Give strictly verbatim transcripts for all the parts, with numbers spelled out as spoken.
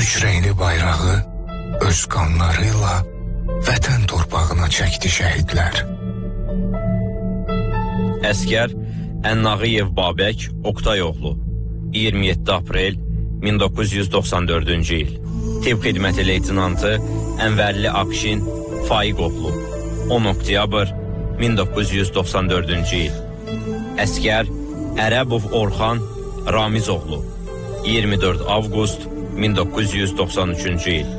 üç renkli bayrağı öz qanlarıyla vətən torpağına çəkdi şəhidlər. Əskər Ən-Nağıyev Babək Oqtayoğlu, iyirmi yeddi aprel min doqquz yüz doxsan dördüncü il. Tibb xidməti leytinantı Ənvərli Akşin Faiqoğlu, on oktyabr min doqquz yüz doxsan dördüncü il. Əskər Ərəbov Orxan Ramizoğlu, iyirmi dörd avqust min doqquz yüz doxsan üçüncü il.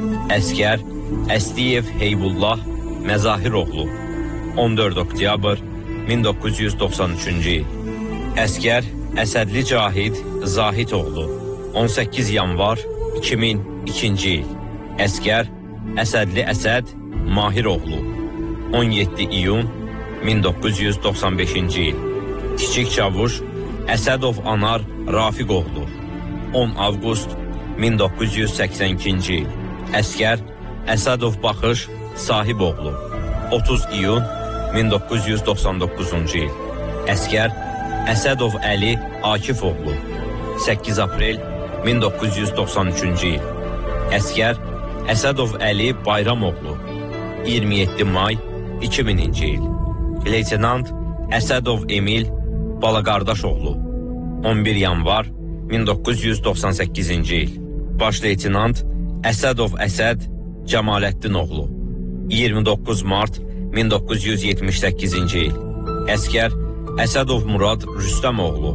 Əskər Əstiyev Heybullah Məzahiroğlu, on dörd oktyabr min doqquz yüz doxsan üçüncü il. Əskər Əsədli Cahid Zahitoğlu, on səkkiz yanvar iki min ikinci il. Əskər Əsədli Əsəd Mahiroğlu, on yeddi iyun min doqquz yüz doxsan beşinci il. Kiçik Çavuş Əsədov Anar Rafiqoğlu, on avqust min doqquz yüz səksən ikinci il. Əskər Əsədov Baxış Sahiboğlu, otuz iyun min doqquz yüz doxsan doqquzuncu il. Əskər Əsədov Əli Akifoğlu, səkkiz aprel min doqquz yüz doxsan üçüncü il. Əskər Əsədov Əli Bayramoğlu, iyirmi yeddi may iki mininci il. Leytenant Əsədov Emil Balaqardaşoğlu, on bir yanvar min doqquz yüz doxsan səkkizinci il. Baş leytenant Əsədov Əsəd Cəmaləddinoğlu, iyirmi doqquz mart min doqquz yüz yetmiş səkkizinci il. Əskər Əsədov Murad Rüstəmoğlu,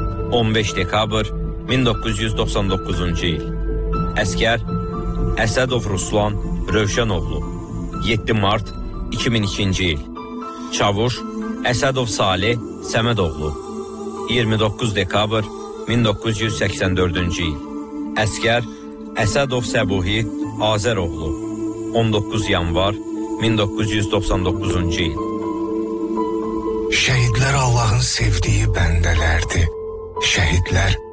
on beş dekabr min doqquz yüz doxsan doqquzuncu il. Əskər Əsədov Ruslan Rövşənoğlu, yeddi mart iki min ikinci il. Çavuş Əsədov Salih Səmədoğlu, iyirmi doqquz dekabr min doqquz yüz səksən dördüncü il. Əskər Əsədov Səbuhi Azəroğlu, on doqquz yanvar min doqquz yüz doxsan doqquzuncu il. Şəhidlər Allahın sevdiyi bəndələrdir. Şəhidlər